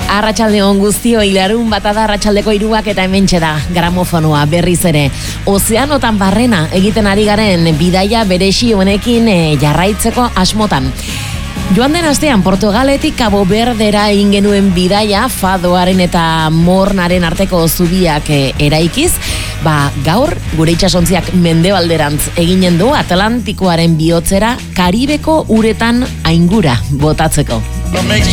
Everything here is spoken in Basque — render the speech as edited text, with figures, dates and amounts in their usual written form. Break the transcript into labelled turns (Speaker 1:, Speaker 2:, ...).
Speaker 1: Arratsalde on guztioi, larun bata da arratsaldeko 3 eta hementxe da gramofonoa berriz ere. Ozeanotan barrena egiten ari garen bidaia beresi honekin jarraitzeko asmotan. Joan den astean Portugaletik Cabo Verdera egin genuen bidaia Fadoaren eta Mornaren arteko zubiak eraikiz. Gaur gure itsasontziak mendebalderantz eginen du Atlantikoaren bihotzera Karibeko uretan aingura botatzeko.